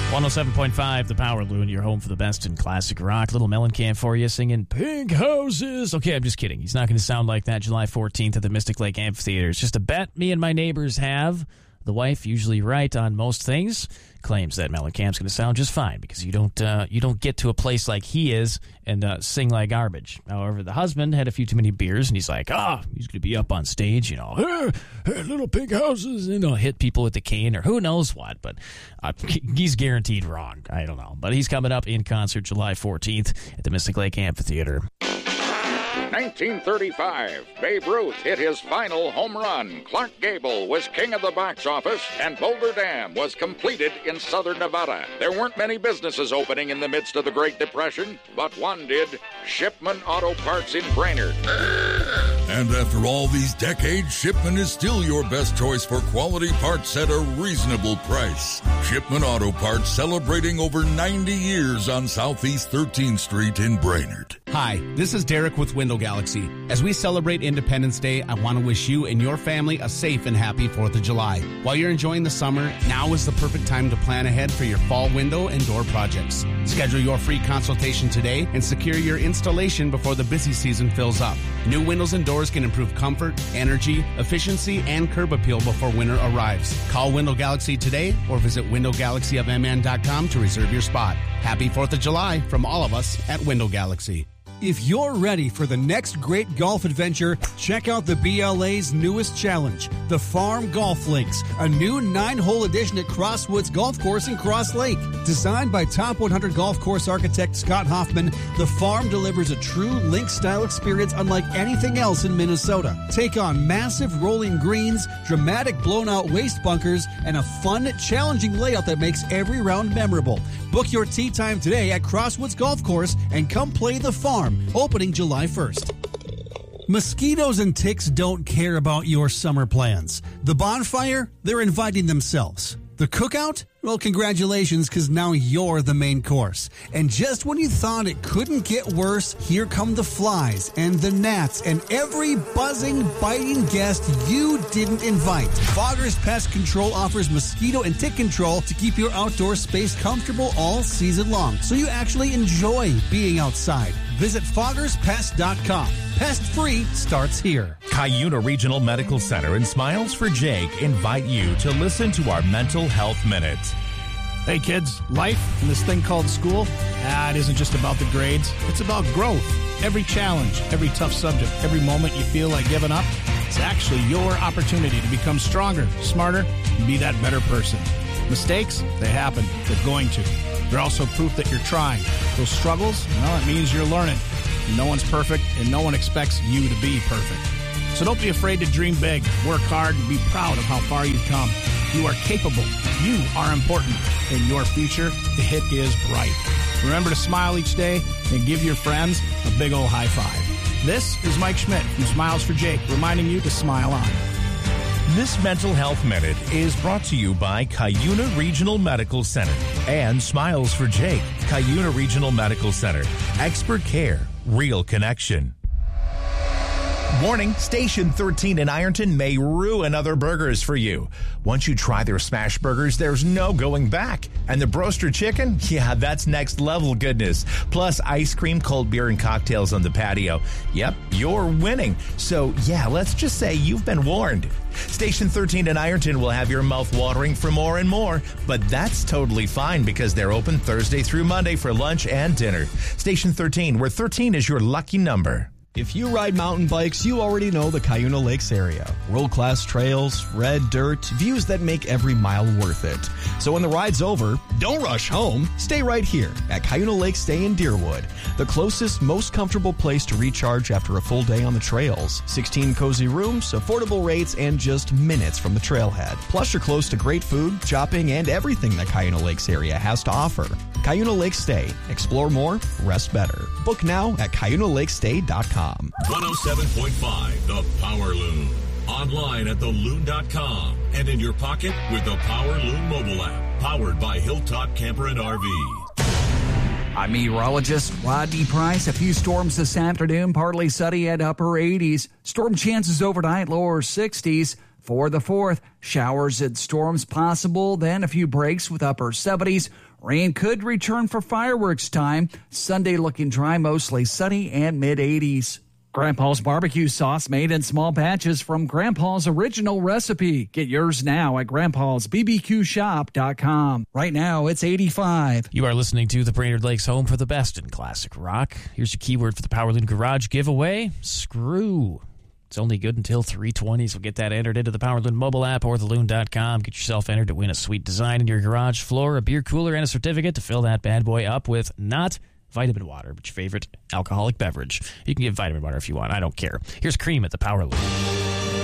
107.5, The Power Loon, your home for the best in classic rock. Little Mellencamp for you singing Pink Houses. Okay, I'm just kidding. He's not going to sound like that July 14th at the Mystic Lake Amphitheater. It's just a bet me and my neighbors have. The wife, usually right on most things, claims that Mellencamp's going to sound just fine because you don't get to a place like he is and sing like garbage. However, the husband had a few too many beers and he's like, he's going to be up on stage, hey, little pink houses, hit people with the cane or who knows what. But he's guaranteed wrong. I don't know. But he's coming up in concert July 14th at the Mystic Lake Amphitheater. 1935, Babe Ruth hit his final home run. Clark Gable was king of the box office, and Boulder Dam was completed in southern Nevada. There weren't many businesses opening in the midst of the Great Depression, but one did, Shipman Auto Parts in Brainerd. And after all these decades, Shipman is still your best choice for quality parts at a reasonable price. Shipman Auto Parts, celebrating over 90 years on Southeast 13th Street in Brainerd. Hi, this is Derek with Window Galaxy. As we celebrate Independence Day, I want to wish you and your family a safe and happy 4th of July. While you're enjoying the summer, now is the perfect time to plan ahead for your fall window and door projects. Schedule your free consultation today and secure your installation before the busy season fills up. New windows and doors can improve comfort, energy, efficiency, and curb appeal before winter arrives. Call Window Galaxy today or visit windowgalaxyofmn.com to reserve your spot. Happy 4th of July from all of us at Window Galaxy. If you're ready for the next great golf adventure, check out the BLA's newest challenge, the Farm Golf Links, a new 9-hole edition at Crosswoods Golf Course in Cross Lake. Designed by top 100 golf course architect Scott Hoffman, the Farm delivers a true link-style experience unlike anything else in Minnesota. Take on massive rolling greens, dramatic blown-out waste bunkers, and a fun, challenging layout that makes every round memorable. Book your tee time today at Crosswoods Golf Course and come play the Farm, opening July 1st. Mosquitoes and ticks don't care about your summer plans. The bonfire, they're inviting themselves. The cookout? Well, congratulations, because now you're the main course. And just when you thought it couldn't get worse, here come the flies and the gnats and every buzzing, biting guest you didn't invite. Fogger's Pest Control offers mosquito and tick control to keep your outdoor space comfortable all season long, so you actually enjoy being outside. Visit foggerspest.com. Pest Free starts here. Cuyuna Regional Medical Center and Smiles for Jake invite you to listen to our Mental Health Minute. Hey kids, life and this thing called school, it isn't just about the grades. It's about growth. Every challenge, every tough subject, every moment you feel like giving up, it's actually your opportunity to become stronger, smarter, and be that better person. Mistakes, they happen. They're going to. They're also proof that you're trying. Those struggles, well, it means you're learning. No one's perfect, and no one expects you to be perfect. So don't be afraid to dream big, work hard, and be proud of how far you've come. You are capable. You are important. And your future, it is bright. Remember to smile each day and give your friends a big old high five. This is Mike Schmidt from Smiles for Jake, reminding you to smile on. This Mental Health Minute is brought to you by Cuyuna Regional Medical Center and Smiles for Jake. Cuyuna Regional Medical Center. Expert care. Real connection. Warning, Station 13 in Ironton may ruin other burgers for you. Once you try their smash burgers, there's no going back. And the broaster chicken? Yeah, that's next level goodness. Plus ice cream, cold beer, and cocktails on the patio. Yep, you're winning. So yeah, let's just say you've been warned. Station 13 in Ironton will have your mouth watering for more and more, but that's totally fine because they're open Thursday through Monday for lunch and dinner. Station 13, where 13 is your lucky number. If you ride mountain bikes, you already know the Cuyuna Lakes area. World-class trails, red dirt, views that make every mile worth it. So when the ride's over, don't rush home. Stay right here at Cuyuna Lakes Stay in Deerwood, the closest, most comfortable place to recharge after a full day on the trails. 16 cozy rooms, affordable rates, and just minutes from the trailhead. Plus, you're close to great food, shopping, and everything the Cuyuna Lakes area has to offer. Cuyuna Lakes Stay. Explore more, rest better. Book now at CuyunaLakesStay.com. 107.5 The Power Loon. Online at theloon.com and in your pocket with the Power Loon mobile app. Powered by Hilltop Camper and RV. I'm meteorologist Rodney Price. A few storms this afternoon, partly sunny at upper 80s. Storm chances overnight, lower 60s. For the 4th, showers and storms possible, then a few breaks with upper 70s. Rain could return for fireworks time. Sunday looking dry, mostly sunny and mid-80s. Grandpa's barbecue sauce made in small batches from Grandpa's original recipe. Get yours now at grandpa'sbbqshop.com. Right now, it's 85. You are listening to the Brainerd Lakes home for the best in classic rock. Here's your keyword for the Power Loon Garage giveaway: screw. It's only good until 3:20, so get that entered into the Power Loon mobile app or theloon.com. Get yourself entered to win a sweet design in your garage floor, a beer cooler, and a certificate to fill that bad boy up with not vitamin water, but your favorite alcoholic beverage. You can get vitamin water if you want. I don't care. Here's Cream at the Power Loon.